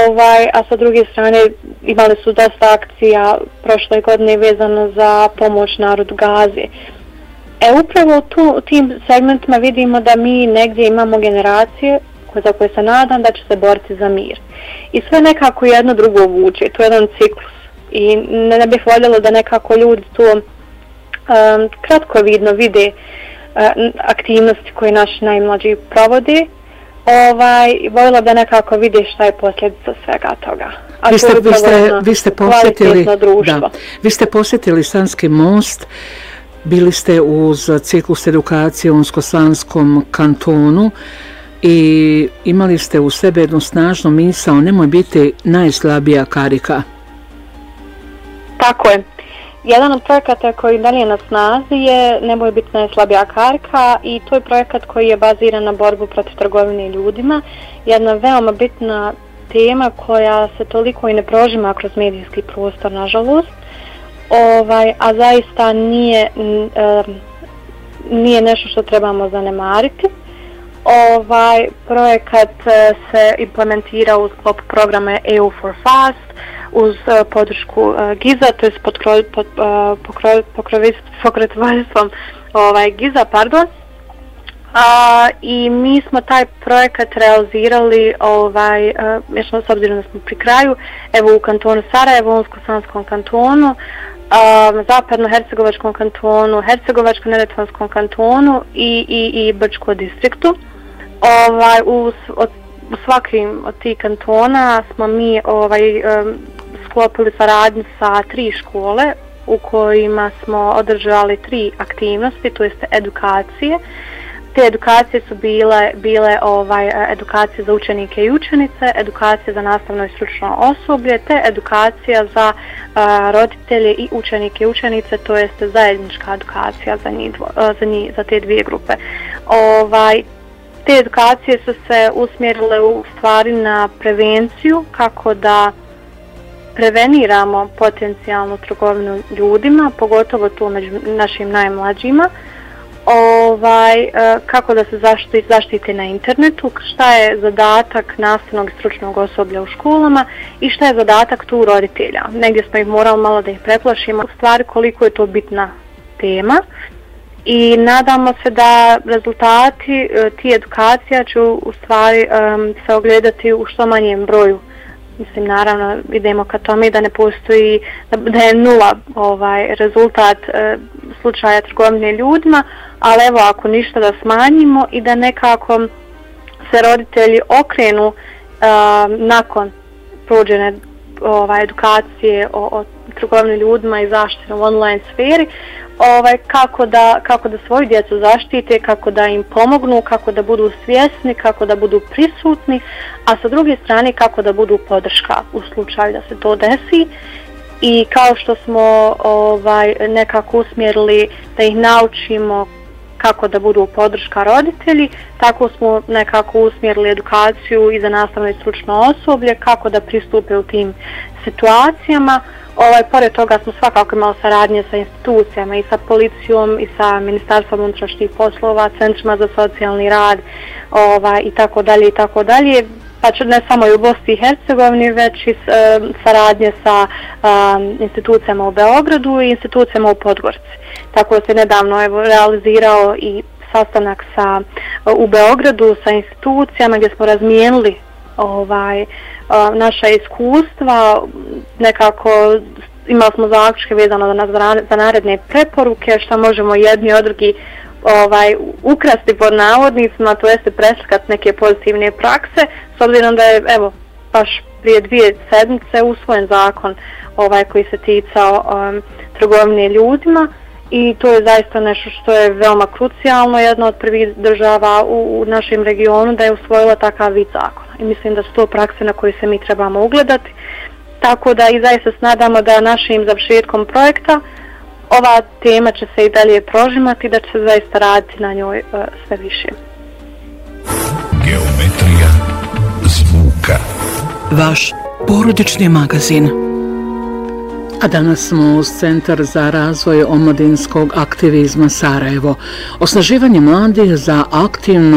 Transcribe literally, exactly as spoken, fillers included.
Ovaj, a sa druge strane imali su dosta akcija prošle godine vezano za pomoć narodu Gaze. E upravo tu, u tim segmentima vidimo da mi negdje imamo generacije za koje se nadam da će se boriti za mir. I sve nekako jedno drugo vuče, to je jedan ciklus. I ne, ne bih voljela da nekako ljudi to um, kratkovidno vide uh, aktivnosti koje naši najmlađi provode. Ovaj, voljela da nekako vide šta je posljedica svega toga. A vi ste, vi ste, vi ste posjetili, da, vi ste posjetili Sanski most, bili ste uz ciklus edukacije u Unsko-Sanskom kantonu i imali ste u sebe jednu snažnu misao, nemoj biti najslabija karika. Tako je. Jedan od projekata koji dalje na snazi je Nemoj biti najslabija karika i to je projekat koji je baziran na borbu protiv trgovine ljudima. Jedna veoma bitna tema koja se toliko i ne prožima kroz medijski prostor, nažalost. Ovaj, a zaista nije, um, nije nešto što trebamo zanemariti. Ovaj projekat se implementira u sklopu programa E U for Fast uz uh, podršku uh, GIZ-a, to je pod, pod uh, pokroviteljstvom ovaj, GIZ-a, pardon. A, I mi smo taj projekat realizirali, ovaj, uh, još s obzirom da smo pri kraju, evo u kantonu Sarajevo, u Unsko-Sanskom kantonu, Uh, Zapadno-Hercegovačkom kantonu, Hercegovačko-Neretvanskom kantonu i, i, i Brčko distriktu. Ovaj, u, od, u svakim od tih kantona smo mi ovaj, um, sklopili saradnju sa tri škole u kojima smo održali tri aktivnosti, to jest edukacije. Te edukacije su bile, bile ovaj, edukacije za učenike i učenice, edukacije za nastavno i stručno osoblje, te edukacija za a, roditelje i učenike i učenice, to jest zajednička edukacija za, njih, za, njih, za te dvije grupe. Ovaj, te edukacije su se usmjerile u stvari na prevenciju, kako da preveniramo potencijalnu trgovinu ljudima, pogotovo tu među našim najmlađima. Ovaj, kako da se zaštiti, zaštiti na internetu, šta je zadatak nastavnog i stručnog osoblja u školama i šta je zadatak tu roditelja. Negdje smo ih morali malo da ih preplašimo, u stvari koliko je to bitna tema i nadamo se da rezultati ti edukacija će u stvari um, se ogledati u što manjem broju. Mislim, naravno, idemo ka tome da ne postoji, da je nula ovaj, rezultat e, slučaja trgovine ljudima, ali evo, ako ništa da smanjimo i da nekako se roditelji okrenu e, nakon prođene ovaj, edukacije o, o trgovini ljudima i zaštiti u online sferi, ovaj, kako, da, kako da svoju djecu zaštite, kako da im pomognu, kako da budu svjesni, kako da budu prisutni, a sa druge strane kako da budu podrška u slučaju da se to desi. I kao što smo ovaj, nekako usmjerili da ih naučimo kako da budu podrška roditelji, tako smo nekako usmjerili edukaciju i za nastavno i stručno osoblje, kako da pristupe u tim situacijama. Ovaj, pored toga smo svakako imali saradnje sa institucijama i sa policijom i sa Ministarstvom unutrašnjih poslova, centrima za socijalni rad ovaj, i tako dalje i tako dalje. Pa ne samo i u Bosni i Hercegovini, već i e, saradnje sa e, institucijama u Beogradu i institucijama u Podgorici. Tako se nedavno evo, realizirao i sastanak sa, u Beogradu sa institucijama gdje smo razmijenili ovaj, naša iskustva, nekako imali smo zaključke vezano za naredne preporuke, što možemo jedni od drugi ovaj, ukrasti pod navodnicima, to jeste preslikati neke pozitivne prakse, s obzirom da je evo, baš prije dvije sedmice usvojen zakon ovaj, koji se ticao um, trgovine ljudima. I to je zaista nešto što je veoma krucijalno, jedna od prvih država u, u našem regionu da je usvojila takav vid zakona. I mislim da su to prakse na koje se mi trebamo ugledati. Tako da i zaista se nadamo da našim završetkom projekta ova tema će se i dalje prožimati i da će se zaista raditi na njoj uh, sve više. Geometrija zvuka. Vaš porodični magazin. A danas smo uz Centar za razvoj omladinskog aktivizma Sarajevo. Osnaživanje mladih za aktivno